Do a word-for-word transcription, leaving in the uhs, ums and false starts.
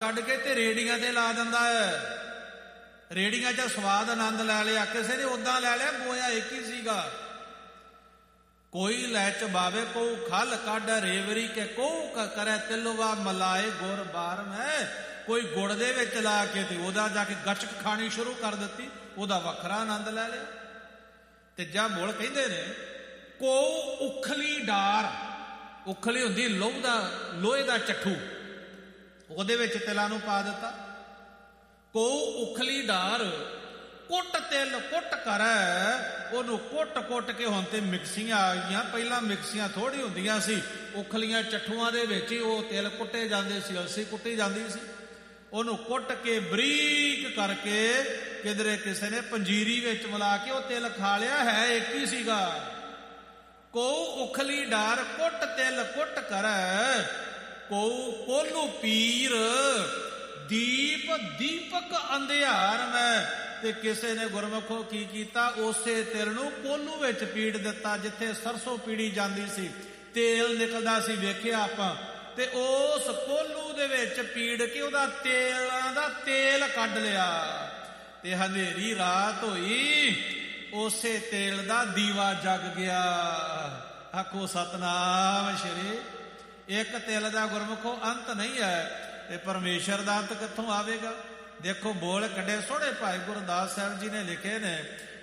ਕੱਢ ਕੇ ਤੇ ਰੇੜੀਆਂ ਤੇ ਲਾ ਦਿੰਦਾ ਹੈ। ਰੇੜੀਆਂ 'ਚ ਸਵਾਦ ਆਨੰਦ ਲੈ ਲਿਆ, ਕਿਸੇ ਨੇ ਉੱਦਾਂ ਲੈ ਲਿਆ, ਗੋਇਆ ਇੱਕ ਹੀ ਸੀਗਾ। ਕੋਈ ਲੈ ਚਬਾਵੇ ਕੋ ਖਲ ਕੱਢ ਰੇਵਰੀ ਕੇ ਕੋ ਕਰੇ ਤਿਲਵਾ ਮਲਾਏ ਗੁਰ ਬਾਰ ਮੈਂ। ਕੋਈ ਗੁੜ ਦੇ ਵਿੱਚ ਲਾ ਕੇ ਤੇ ਉਹਦਾ ਜਾ ਕੇ ਗਚਕ ਖਾਣੀ ਸ਼ੁਰੂ ਕਰ ਦਿੱਤੀ, ਉਹਦਾ ਵੱਖਰਾ ਆਨੰਦ ਲੈ ਲਿਆ। ਤੀਜਾ ਬੋਲ ਕਹਿੰਦੇ ਨੇ ਕੋ ਉਖਲੀ ਡਾਰ, ਉਖਲੀ ਹੁੰਦੀ ਲੋਹ ਦਾ, ਲੋਹੇ ਦਾ ਚੱਠੂ, ਉਹਦੇ ਵਿੱਚ ਤਿਲਾਂ ਨੂੰ ਪਾ ਦਿੱਤਾ। ਕੋ ਉਖਲੀ ਡਾਰ ਕੁੱਟ ਤਿਲ ਕੁੱਟ ਕਰੈ, ਉਹਨੂੰ ਕੁੱਟ ਕੁੱਟ ਕੇ ਹੁਣ ਤੇ ਮਿਕਸੀਆਂ ਆ ਗਈਆਂ, ਪਹਿਲਾਂ ਮਿਕਸੀਆਂ ਥੋੜ੍ਹੀ ਹੁੰਦੀਆਂ ਸੀ, ਉਖਲੀਆਂ ਚੱਠੂਆਂ ਦੇ ਵਿੱਚ ਹੀ ਉਹ ਤਿਲ ਕੁੱਟੇ ਜਾਂਦੇ ਸੀ, ਅਲਸੀ ਕੁੱਟੀ ਜਾਂਦੀ ਸੀ। ਉਹਨੂੰ ਕੁੱਟ ਕੇ ਬਰੀਕ ਕਰਕੇ ਕਿਧਰੇ ਕਿਸੇ ਨੇ ਪੰਜੀਰੀ ਵਿੱਚ ਮਿਲਾ ਕੇ ਉਹ ਤਿਲ ਖਾ ਲਿਆ, ਹੈ ਇੱਕ ਹੀ ਸੀਗਾ। ਕੋ ਉਖਲੀ ਡਾਰ ਕੁੱਟ ਤਿਲ ਕੁੱਟ ਕਰੈ, ਕੋ ਕੋਲੂ ਪੀਰ ਦੀਪ ਦੀਪਕ ਅੰਧਿਆਰ ਮੈਂ। ਤੇ ਕਿਸੇ ਨੇ ਗੁਰਮੁਖੋ ਕੀ ਕੀਤਾ, ਉਸੇ ਤਿਲ ਨੂੰ ਕੋਲੂ ਵਿੱਚ ਪੀੜ ਦਿੱਤਾ, ਜਿੱਥੇ ਸਰਸੋਂ ਪੀੜੀ ਜਾਂਦੀ ਸੀ, ਤੇਲ ਨਿਕਲਦਾ ਸੀ, ਵੇਖਿਆ ਆਪਾਂ, ਤੇ ਉਸ ਕੋਲੂ ਦੇ ਵਿੱਚ ਪੀੜ ਕੇ ਉਹਦਾ ਤੇਲਾਂ ਦਾ ਤੇਲ ਕੱਢ ਲਿਆ। ਤੇ ਹਨੇਰੀ ਰਾਤ ਹੋਈ, ਉਸੇ ਤੇਲ ਦਾ ਦੀਵਾ ਜਗ ਗਿਆ। ਆਖੋ ਸਤਨਾਮ ਸ਼੍ਰੀ। ਇੱਕ ਤਿਲ ਦਾ ਗੁਰਮੁਖੋ ਅੰਤ ਨਹੀਂ ਹੈ, ਤੇ ਪਰਮੇਸ਼ਰ ਦਾ ਅੰਤ ਕਿੱਥੋਂ ਆਵੇਗਾ? ਦੇਖੋ ਬੋਲ ਕੱਢੇ ਸੋਹਣੇ ਭਾਈ ਗੁਰਦਾਸ ਸਾਹਿਬ ਜੀ ਨੇ ਲਿਖੇ ਨੇ,